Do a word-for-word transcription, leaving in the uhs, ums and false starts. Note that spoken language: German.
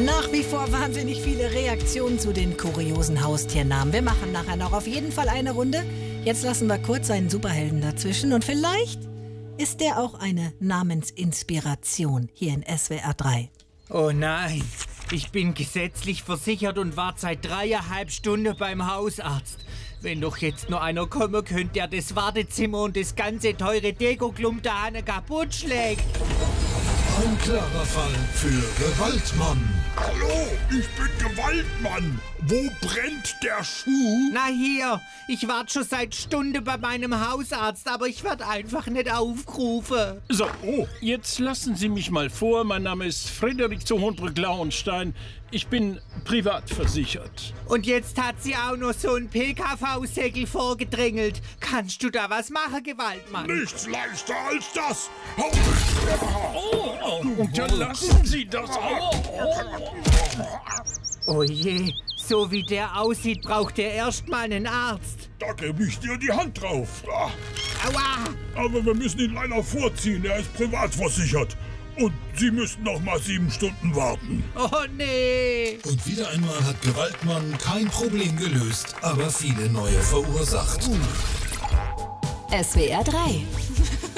Nach wie vor wahnsinnig viele Reaktionen zu den kuriosen Haustiernamen. Wir machen nachher noch auf jeden Fall eine Runde. Jetzt lassen wir kurz einen Superhelden dazwischen und vielleicht ist der auch eine Namensinspiration hier in S W R drei. Oh nein, ich bin gesetzlich versichert und warte seit dreieinhalb Stunden beim Hausarzt. Wenn doch jetzt nur einer kommen könnte, der das Wartezimmer und das ganze teure Deko-Klump da kaputt schlägt. Ein klarer Fall für Gewaltmann. Hallo, ich bin Gewaltmann. Wo brennt der Schuh? Na hier, ich warte schon seit Stunden bei meinem Hausarzt, aber ich werde einfach nicht aufgerufen. So, Oh. jetzt lassen Sie mich mal vor. Mein Name ist Frederik zu Hohenbrück-Lauenstein. Ich bin privat versichert. Und jetzt hat sie auch noch so ein P K V-Säckel vorgedrängelt. Kannst du da was machen, Gewaltmann? Nichts leichter als das. Hau Oh, oh, unterlassen Sie das. Oh, oh. Oh je, so wie der aussieht, braucht er erstmal einen Arzt. Da gebe ich dir die Hand drauf. Ah, Aua! aber wir müssen ihn leider vorziehen. Er ist privat versichert. Und Sie müssen noch mal sieben Stunden warten. Oh nee! Und wieder einmal hat Gewaltmann kein Problem gelöst, aber viele neue verursacht. S W R drei